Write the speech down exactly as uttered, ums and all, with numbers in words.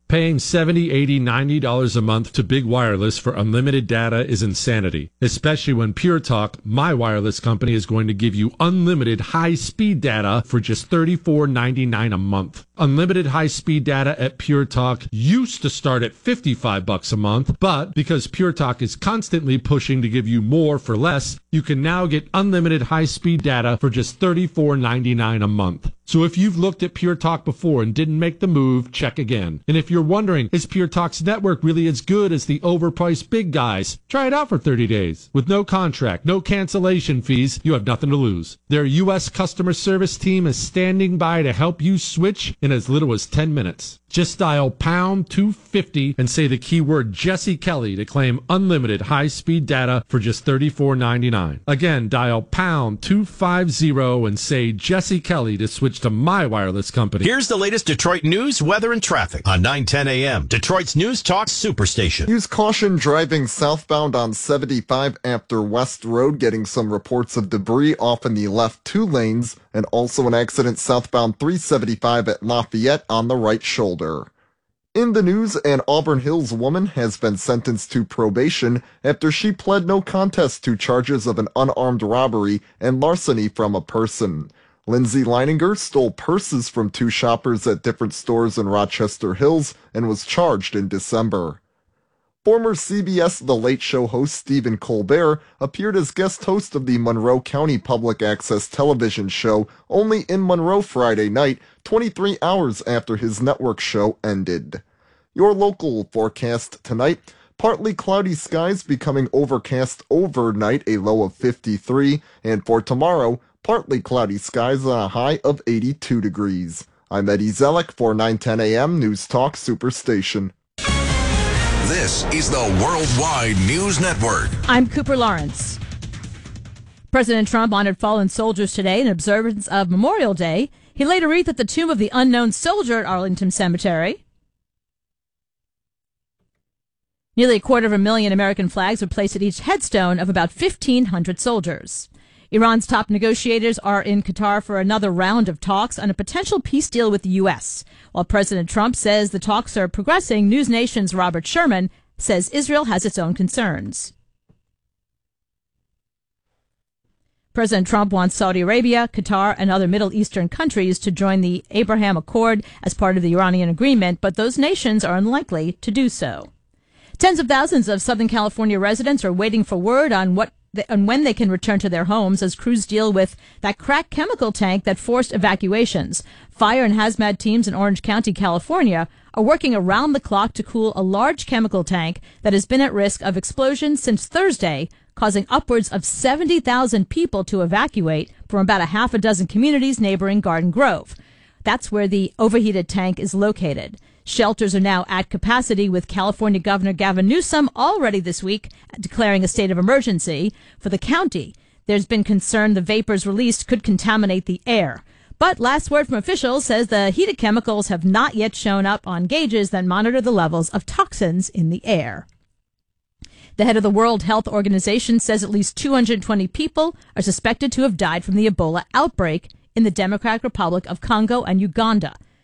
Paying seventy dollars, eighty dollars, ninety dollars a month to Big Wireless for unlimited data is insanity, especially when Pure Talk, my wireless company, is going to give you unlimited high-speed data for just thirty-four ninety-nine a month. Unlimited high-speed data at Pure Talk used to start at fifty-five bucks a month, but because Pure Talk is constantly pushing to give you more for less, you can now get unlimited high-speed data for just thirty-four ninety-nine a month. So if you've looked at Pure Talk before and didn't make the move, check again. And if you're wondering, is Pure Talk's network really as good as the overpriced big guys? Try it out for thirty days. With no contract, no cancellation fees, you have nothing to lose. Their U S customer service team is standing by to help you switch in as little as ten minutes. Just dial pound two fifty and say the keyword Jesse Kelly to claim unlimited high-speed data for just thirty-four ninety-nine. Again, dial pound two fifty and say Jesse Kelly to switch to my wireless company. Here's the latest Detroit news, weather, and traffic on nine ten a.m. Detroit's News Talk Superstation. Use caution driving southbound on seventy-five after West Road, getting some reports of debris off in the left two lanes, and also an accident southbound three seventy-five at Lafayette on the right shoulder. In the news, an Auburn Hills woman has been sentenced to probation after she pled no contest to charges of an unarmed robbery and larceny from a person. Lindsay Leininger stole purses from two shoppers at different stores in Rochester Hills and was charged in December. Former C B S The Late Show host Stephen Colbert appeared as guest host of the Monroe County Public Access television show Only in Monroe Friday night, twenty-three hours after his network show ended. Your local forecast tonight: partly cloudy skies becoming overcast overnight, a low of fifty-three, and for tomorrow, partly cloudy skies on a high of eighty-two degrees. I'm Eddie Zellick for nine ten a.m. News Talk Superstation. This is the Worldwide News Network. I'm Cooper Lawrence. President Trump honored fallen soldiers today in observance of Memorial Day. He laid a wreath at the tomb of the unknown soldier at Arlington Cemetery. Nearly a quarter of a million American flags were placed at each headstone of about fifteen hundred soldiers. Iran's top negotiators are in Qatar for another round of talks on a potential peace deal with the U S. While President Trump says the talks are progressing, News Nation's Robert Sherman says Israel has its own concerns. President Trump wants Saudi Arabia, Qatar, and other Middle Eastern countries to join the Abraham Accord as part of the Iranian agreement, but those nations are unlikely to do so. Tens of thousands of Southern California residents are waiting for word on what and when they can return to their homes as crews deal with that cracked chemical tank that forced evacuations. Fire and hazmat teams in Orange County, California, are working around the clock to cool a large chemical tank that has been at risk of explosion since Thursday, causing upwards of seventy thousand people to evacuate from about a half a dozen communities neighboring Garden Grove. That's where the overheated tank is located. Shelters are now at capacity, with California Governor Gavin Newsom already this week declaring a state of emergency for the county. There's been concern the vapors released could contaminate the air. But last word from officials says the heated chemicals have not yet shown up on gauges that monitor the levels of toxins in the air. The head of the World Health Organization says at least two hundred twenty people are suspected to have died from the Ebola outbreak in the Democratic Republic of Congo and Uganda.